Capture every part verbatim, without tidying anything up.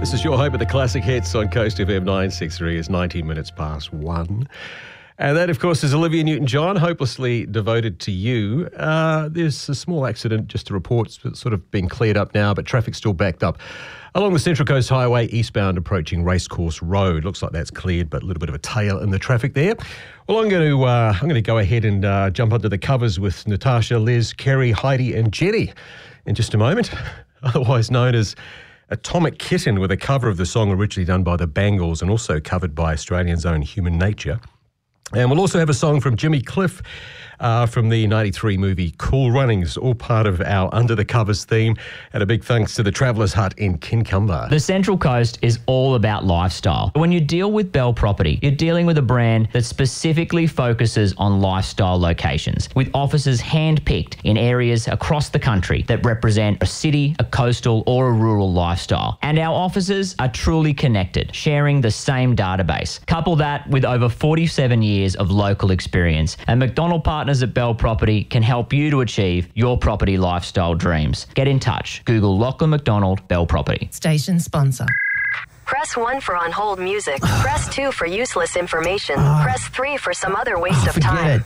This is your home at the classic hits on Coast F M nine sixty-three. It's nineteen minutes past one. And that, of course, is Olivia Newton-John, Hopelessly Devoted to You. Uh, there's a small accident just to report. It's sort of been cleared up now, but traffic's still backed up along the Central Coast Highway, eastbound approaching Racecourse Road. Looks like that's cleared, but a little bit of a tail in the traffic there. Well, I'm going to uh, I'm going to go ahead and uh, jump under the covers with Natasha, Liz, Kerry, Heidi and Jenny in just a moment, otherwise known as Atomic Kitten, with a cover of the song originally done by the Bangles and also covered by Australians' own Human Nature. And we'll also have a song from Jimmy Cliff uh, from the ninety-three movie Cool Runnings, all part of our Under the Covers theme. And a big thanks to the Travellers Hut in Kincumber. The Central Coast is all about lifestyle. When you deal with Bell Property, you're dealing with a brand that specifically focuses on lifestyle locations, with offices hand-picked in areas across the country that represent a city, a coastal or a rural lifestyle. And our offices are truly connected, sharing the same database. Couple that with over forty-seven years of local experience, and McDonald Partners at Bell Property can help you to achieve your property lifestyle dreams. Get in touch. Google Lachlan McDonald Bell Property. Station sponsor. Press one for on-hold music. Press two for useless information. Press three for some other waste of time.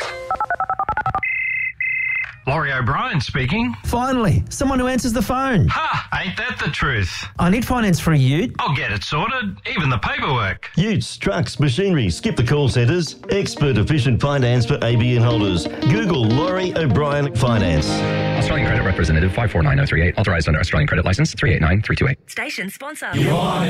Laurie O'Brien speaking. Finally, someone who answers the phone. Ha! Ain't that the truth? I need finance for a ute. I'll get it sorted, even the paperwork. Utes, trucks, machinery, skip the call centres. Expert efficient finance for A B N holders. Google Laurie O'Brien Finance. Australian Credit Representative five four nine zero three eight. Authorised under Australian Credit Licence three eight nine three two eight. Station sponsor.